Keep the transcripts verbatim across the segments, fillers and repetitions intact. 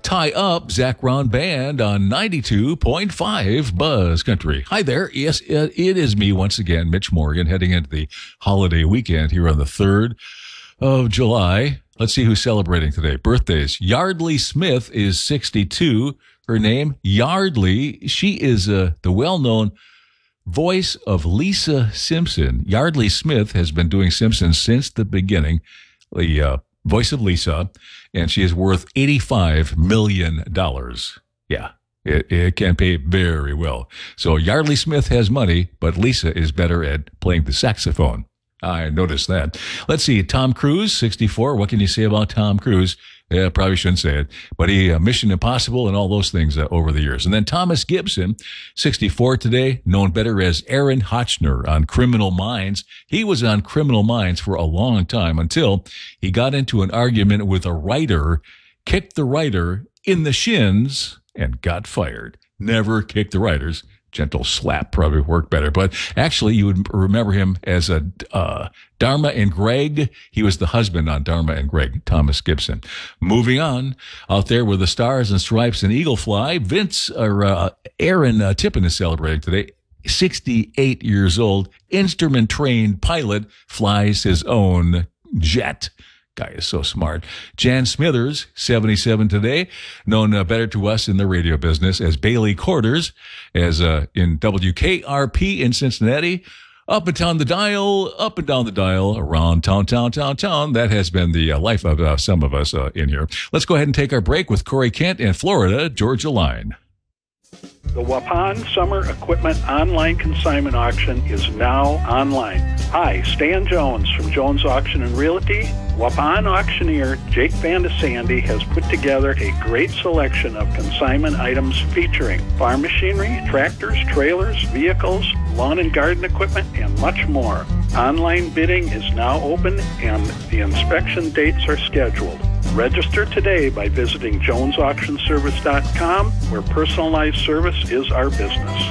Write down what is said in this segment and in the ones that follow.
Tie Up, Zach Brown Band on ninety-two point five Buzz Country. Hi there. Yes, it is me once again, Mitch Morgan, heading into the holiday weekend here on the third of July. Let's see who's celebrating today. Birthdays. Yardley Smith is sixty-two. Her name, Yardley. She is uh, the well-known voice of Lisa Simpson. Yardley Smith has been doing Simpsons since the beginning. The uh, voice of Lisa, and she is worth eighty-five million dollars. Yeah, it, it can pay very well. So Yardley Smith has money, but Lisa is better at playing the saxophone. I noticed that. Let's see, Tom Cruise, sixty-four. What can you say about Tom Cruise? Yeah, probably shouldn't say it, but he uh, Mission Impossible and all those things uh, over the years. And then Thomas Gibson, sixty-four today, known better as Aaron Hotchner on Criminal Minds. He was on Criminal Minds for a long time until he got into an argument with a writer, kicked the writer in the shins, and got fired. Never kicked the writers. Gentle slap probably worked better. But actually, you would remember him as a uh, Dharma and Greg. He was the husband on Dharma and Greg, Thomas Gibson. Moving on, out there with the Stars and Stripes and Eagle Fly, Vince, or uh, Aaron uh, Tippin is celebrating today. sixty-eight years old, instrument-trained pilot, flies his own jet. Guy is so smart. Jan Smithers, seventy-seven today, known uh, better to us in the radio business as Bailey Quarters, as uh, in W K R P in Cincinnati. Up and down the dial, up and down the dial, around town, town, town, town. That has been the uh, life of uh, some of us uh, in here. Let's go ahead and take our break with Corey Kent and Florida Georgia Line. The Waupun Summer Equipment Online Consignment Auction is now online. Hi, Stan Jones from Jones Auction and Realty. Waupun auctioneer Jake Van de Sandy has put together a great selection of consignment items featuring farm machinery, tractors, trailers, vehicles, lawn and garden equipment, and much more. Online bidding is now open and the inspection dates are scheduled. Register today by visiting jones auction service dot com, where personalized service is our business.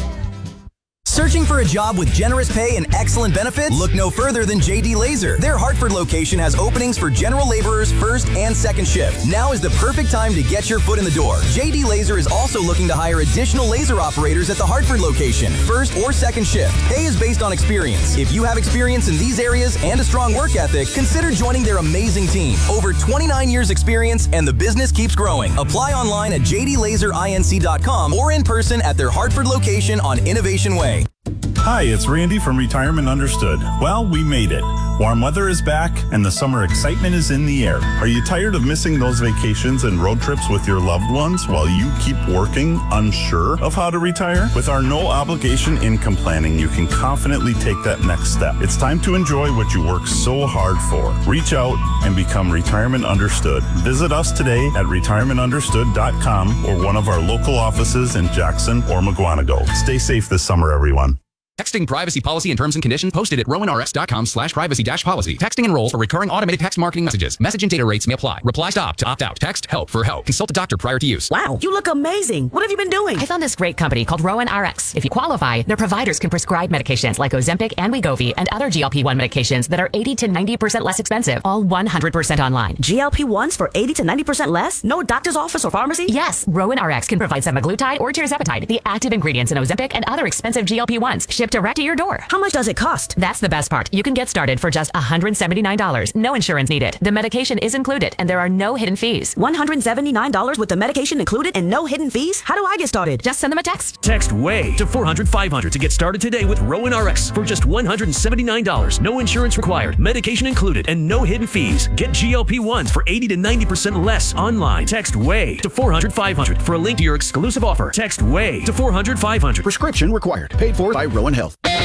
Searching for a job with generous pay and excellent benefits? Look no further than J D Laser. Their Hartford location has openings for general laborers first and second shift. Now is the perfect time to get your foot in the door. J D Laser is also looking to hire additional laser operators at the Hartford location, first or second shift. Pay is based on experience. If you have experience in these areas and a strong work ethic, consider joining their amazing team. Over twenty-nine years experience and the business keeps growing. Apply online at j d laser inc dot com or in person at their Hartford location on Innovation Way. Hi, it's Randy from Retirement Understood. Well, we made it. Warm weather is back and the summer excitement is in the air. Are you tired of missing those vacations and road trips with your loved ones while you keep working, unsure of how to retire? With our no obligation income planning, you can confidently take that next step. It's time to enjoy what you work so hard for. Reach out and become Retirement Understood. Visit us today at retirement understood dot com or one of our local offices in Jackson or McGuanago. Stay safe this summer, everyone. Texting privacy policy and terms and conditions posted at rowan r x dot com slash privacy dash policy. Texting enrolls for recurring automated text marketing messages. Message and data rates may apply. Reply stop to opt out. Text help for help. Consult a doctor prior to use. Wow, you look amazing. What have you been doing? I found this great company called Rowan R X. If you qualify, their providers can prescribe medications like Ozempic and Wegovy and other G L P one medications that are eighty to ninety percent less expensive, all one hundred percent online. G L P ones for eighty to ninety percent less? No doctor's office or pharmacy? Yes, Rowan R X can provide semaglutide or tirzepatide, the active ingredients in Ozempic and other expensive G L P ones, shipped direct to your door. How much does it cost? That's the best part. You can get started for just one hundred seventy-nine dollars. No insurance needed. The medication is included, and there are no hidden fees. one hundred seventy-nine dollars with the medication included and no hidden fees? How do I get started? Just send them a text. Text WAY to four hundred five hundred to get started today with Rowan R X for just one hundred seventy-nine dollars. No insurance required, medication included, and no hidden fees. Get G L P ones for eighty to ninety percent less online. Text WAY to four hundred five hundred for a link to your exclusive offer. Text WAY to four hundred five hundred. Prescription required. Paid for by Rowan Health.